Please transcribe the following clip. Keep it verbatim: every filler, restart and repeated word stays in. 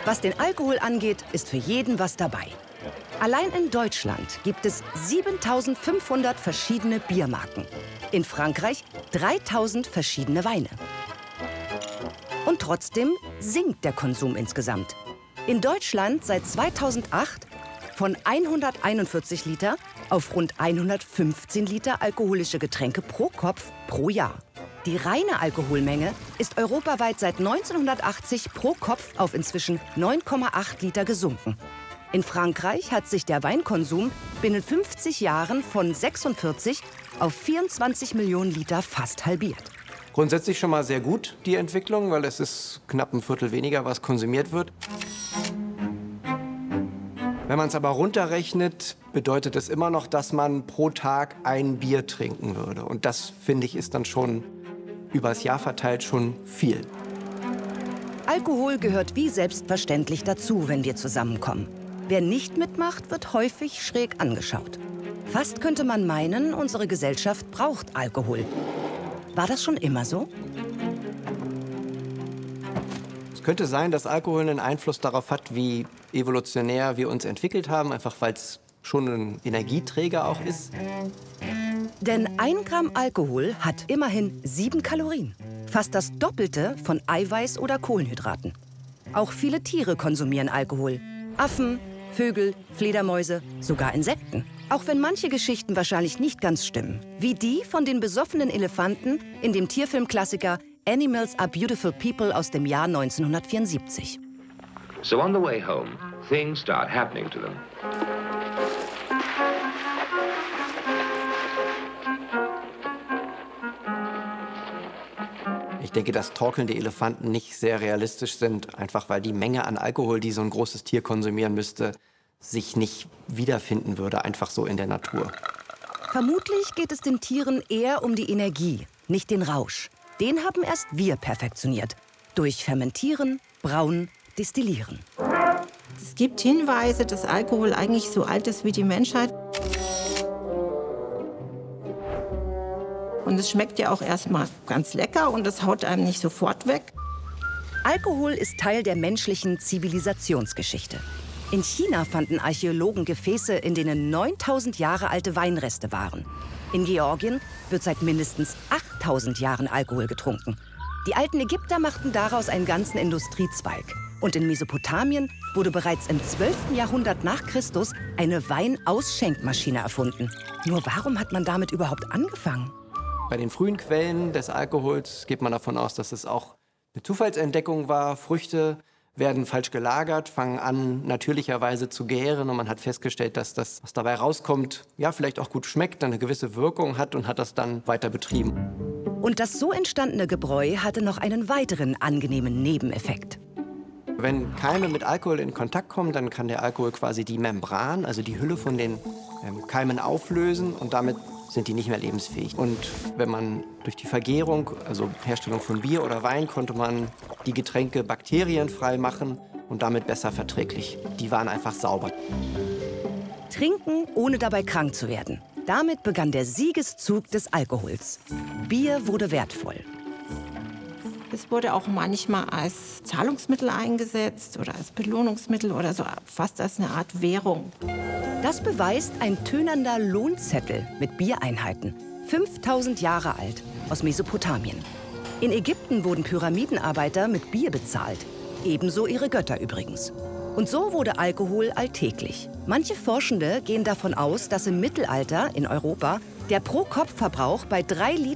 Was den Alkohol angeht, ist für jeden was dabei. Allein in Deutschland gibt es siebentausendfünfhundert verschiedene Biermarken. In Frankreich dreitausend verschiedene Weine. Und trotzdem sinkt der Konsum insgesamt. In Deutschland seit zweitausendacht von hunderteinundvierzig Liter auf rund hundertfünfzehn Liter alkoholische Getränke pro Kopf pro Jahr. Die reine Alkoholmenge ist europaweit seit neunzehnhundertachtzig pro Kopf auf inzwischen neun Komma acht Liter gesunken. In Frankreich hat sich der Weinkonsum binnen fünfzig Jahren von sechsundvierzig auf vierundzwanzig Millionen Liter fast halbiert. Grundsätzlich schon mal sehr gut, die Entwicklung, weil es ist knapp ein Viertel weniger, was konsumiert wird. Wenn man es aber runterrechnet, bedeutet es immer noch, dass man pro Tag ein Bier trinken würde. Und das, finde ich, ist dann schon übers Jahr verteilt schon viel. Alkohol gehört wie selbstverständlich dazu, wenn wir zusammenkommen. Wer nicht mitmacht, wird häufig schräg angeschaut. Fast könnte man meinen, unsere Gesellschaft braucht Alkohol. War das schon immer so? Es könnte sein, dass Alkohol einen Einfluss darauf hat, wie evolutionär wir uns entwickelt haben, einfach weil es schon ein Energieträger auch ist. Denn ein Gramm Alkohol hat immerhin sieben Kalorien. Fast das Doppelte von Eiweiß oder Kohlenhydraten. Auch viele Tiere konsumieren Alkohol. Affen, Vögel, Fledermäuse, sogar Insekten. Auch wenn manche Geschichten wahrscheinlich nicht ganz stimmen. Wie die von den besoffenen Elefanten in dem Tierfilmklassiker Animals are Beautiful People aus dem Jahr neunzehnhundertvierundsiebzig. So on the way home, things start happening to them. Ich denke, dass torkelnde Elefanten nicht sehr realistisch sind, einfach weil die Menge an Alkohol, die so ein großes Tier konsumieren müsste, sich nicht wiederfinden würde, einfach so in der Natur. Vermutlich geht es den Tieren eher um die Energie, nicht den Rausch. Den haben erst wir perfektioniert. Durch Fermentieren, Brauen, Destillieren. Es gibt Hinweise, dass Alkohol eigentlich so alt ist wie die Menschheit. Und es schmeckt ja auch erstmal ganz lecker und es haut einem nicht sofort weg. Alkohol ist Teil der menschlichen Zivilisationsgeschichte. In China fanden Archäologen Gefäße, in denen neuntausend Jahre alte Weinreste waren. In Georgien wird seit mindestens achttausend Jahren Alkohol getrunken. Die alten Ägypter machten daraus einen ganzen Industriezweig. Und in Mesopotamien wurde bereits im zwölften Jahrhundert nach Christus eine Weinausschenkmaschine erfunden. Nur warum hat man damit überhaupt angefangen? Bei den frühen Quellen des Alkohols geht man davon aus, dass es auch eine Zufallsentdeckung war. Früchte werden falsch gelagert, fangen an, natürlicherweise zu gären. Und man hat festgestellt, dass das, was dabei rauskommt, ja, vielleicht auch gut schmeckt, eine gewisse Wirkung hat und hat das dann weiter betrieben. Und das so entstandene Gebräu hatte noch einen weiteren angenehmen Nebeneffekt. Wenn Keime mit Alkohol in Kontakt kommen, dann kann der Alkohol quasi die Membran, also die Hülle von den ähm, Keimen auflösen und damit sind die nicht mehr lebensfähig. Und wenn man durch die Vergärung, also Herstellung von Bier oder Wein, konnte man die Getränke bakterienfrei machen und damit besser verträglich. Die waren einfach sauber. Trinken, ohne dabei krank zu werden. Damit begann der Siegeszug des Alkohols. Bier wurde wertvoll. Es wurde auch manchmal als Zahlungsmittel eingesetzt oder als Belohnungsmittel oder so fast als eine Art Währung. Das beweist ein tönernder Lohnzettel mit Biereinheiten, fünftausend Jahre alt, aus Mesopotamien. In Ägypten wurden Pyramidenarbeiter mit Bier bezahlt, ebenso ihre Götter übrigens. Und so wurde Alkohol alltäglich. Manche Forschende gehen davon aus, dass im Mittelalter in Europa der Pro-Kopf-Verbrauch bei drei Litern